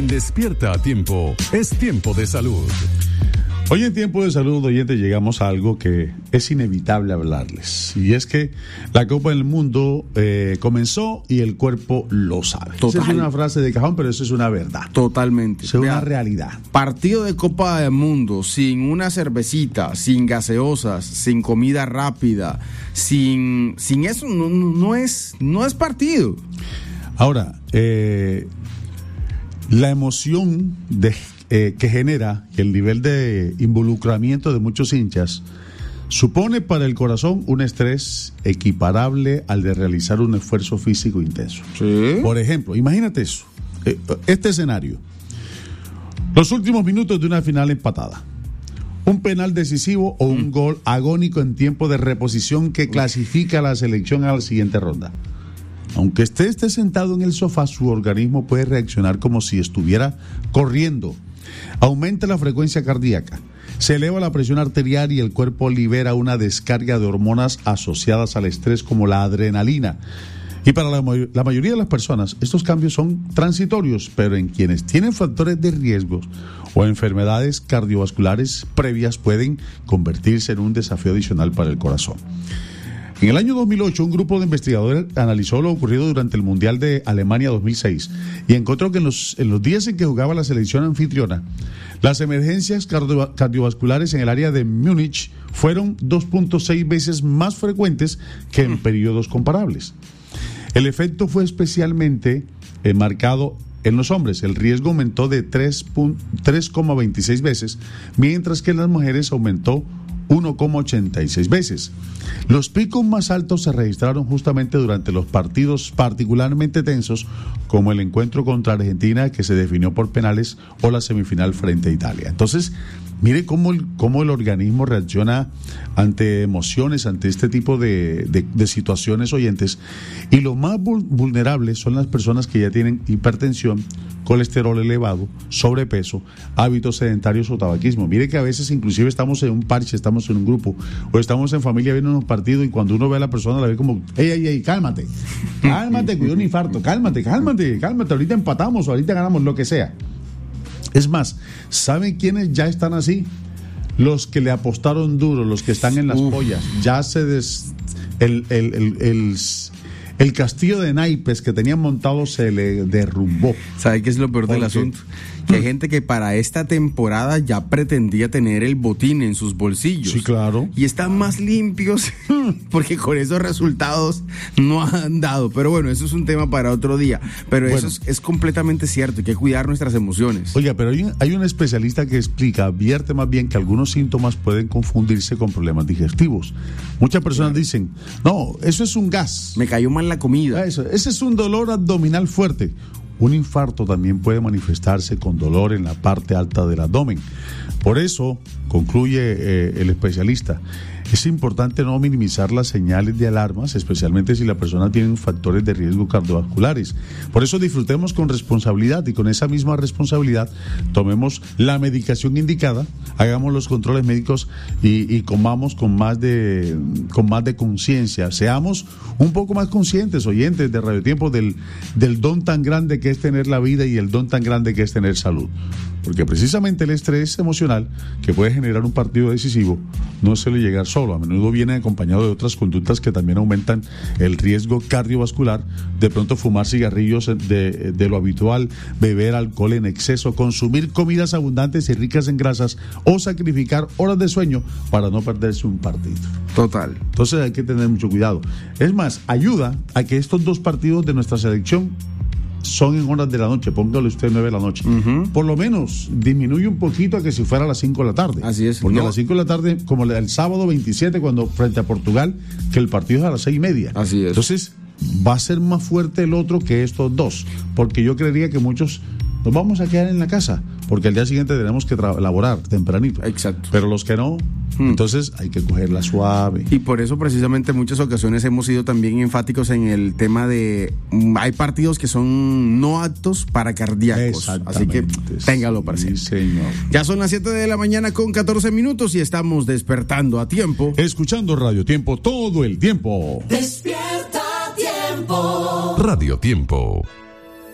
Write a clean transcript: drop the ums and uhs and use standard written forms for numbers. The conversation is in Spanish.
Despierta a tiempo, es tiempo de salud. Hoy en Tiempo de Salud, oyentes, llegamos a algo que es inevitable hablarles. Y es que la Copa del Mundo comenzó y el cuerpo lo sabe. Esa es una frase de cajón, pero eso es una verdad. Totalmente. Es una realidad. Partido de Copa del Mundo sin una cervecita, sin gaseosas, sin comida rápida, sin eso no es partido. Ahora, la emoción que genera el nivel de involucramiento de muchos hinchas supone para el corazón un estrés equiparable al de realizar un esfuerzo físico intenso. ¿Sí? Por ejemplo, imagínate eso, este escenario: los últimos minutos de una final empatada, un penal decisivo o un gol agónico en tiempo de reposición que clasifica a la selección a la siguiente ronda. Aunque esté sentado en el sofá, su organismo puede reaccionar como si estuviera corriendo. Aumenta la frecuencia cardíaca, se eleva la presión arterial y el cuerpo libera una descarga de hormonas asociadas al estrés como la adrenalina. Y para la mayoría de las personas estos cambios son transitorios, pero en quienes tienen factores de riesgo o enfermedades cardiovasculares previas pueden convertirse en un desafío adicional para el corazón. En el año 2008, un grupo de investigadores analizó lo ocurrido durante el Mundial de Alemania 2006 y encontró que en los días en que jugaba la selección anfitriona, las emergencias cardiovasculares en el área de Múnich fueron 2.6 veces más frecuentes que en periodos comparables. El efecto fue especialmente marcado en los hombres. El riesgo aumentó de 3,26 veces, mientras que en las mujeres aumentó 1,86 veces. Los picos más altos se registraron justamente durante los partidos particularmente tensos, como el encuentro contra Argentina, que se definió por penales, o la semifinal frente a Italia. Entonces, mire cómo el organismo reacciona ante emociones, ante este tipo de situaciones, oyentes. Y los más vulnerables son las personas que ya tienen hipertensión, colesterol elevado, sobrepeso, hábitos sedentarios o tabaquismo. Mire que a veces inclusive estamos en un parche, estamos en un grupo o estamos en familia viendo unos partidos y cuando uno ve a la persona la ve como, ey, cálmate, cuidado un infarto, cálmate, ahorita empatamos o ahorita ganamos, lo que sea. Es más, ¿saben quiénes ya están así? Los que le apostaron duro, los que están en las pollas. Ya el castillo de naipes que tenían montado se le derrumbó. ¿Sabe qué es lo peor del asunto? Que hay gente que para esta temporada ya pretendía tener el botín en sus bolsillos. Sí, claro. Y están más limpios porque con esos resultados no han dado. Pero bueno, eso es un tema para otro día. Pero bueno, eso es completamente cierto. Hay que cuidar nuestras emociones. Oiga, pero hay un especialista que advierte más bien que algunos síntomas pueden confundirse con problemas digestivos. Muchas personas dicen, no, eso es un gas. Me cayó mal la comida. Ese es un dolor abdominal fuerte. Un infarto también puede manifestarse con dolor en la parte alta del abdomen. Por eso, concluye el especialista, es importante no minimizar las señales de alarmas, especialmente si la persona tiene factores de riesgo cardiovasculares. Por eso disfrutemos con responsabilidad y con esa misma responsabilidad tomemos la medicación indicada, hagamos los controles médicos y comamos con más de conciencia. Seamos un poco más conscientes, oyentes de Radio Tiempo, del don tan grande que es tener la vida y el don tan grande que es tener salud. Porque precisamente el estrés emocional que puede generar un partido decisivo no suele llegar solo, a menudo viene acompañado de otras conductas que también aumentan el riesgo cardiovascular. De pronto fumar cigarrillos de lo habitual, beber alcohol en exceso, consumir comidas abundantes y ricas en grasas o sacrificar horas de sueño para no perderse un partido. Total. Entonces hay que tener mucho cuidado. Es más, ayuda a que estos dos partidos de nuestra selección son en horas de la noche, póngale usted 9 de la noche. Por lo menos disminuye un poquito a que si fuera a las 5 de la tarde. Así es. Porque a las 5 de la tarde, como el sábado 27, cuando frente a Portugal, que el partido es a las 6:30. Así es. Entonces, va a ser más fuerte el otro que estos dos. Porque yo creería que muchos nos vamos a quedar en la casa, porque al día siguiente tenemos que laborar tempranito. Exacto. Pero los que no, entonces hay que cogerla suave. Y por eso precisamente en muchas ocasiones hemos sido también enfáticos en el tema de hay partidos que son no aptos para cardíacos. Así que téngalo para sí, señor. Ya son las 7 de la mañana con 14 minutos y estamos despertando a tiempo. Escuchando Radio Tiempo todo el tiempo. Despierta a tiempo. Radio Tiempo.